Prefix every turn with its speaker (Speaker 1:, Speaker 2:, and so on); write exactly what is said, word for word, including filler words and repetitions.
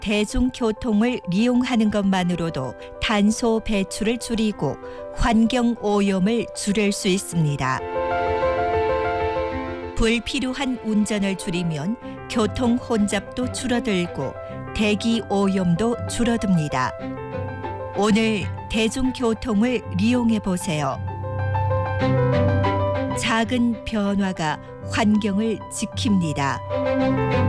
Speaker 1: 대중교통을 이용하는 것만으로도 탄소 배출을 줄이고 환경 오염을 줄일 수 있습니다. 불필요한 운전을 줄이면 교통 혼잡도 줄어들고 대기 오염도 줄어듭니다. 오늘 대중교통을 이용해 보세요. 작은 변화가 환경을 지킵니다.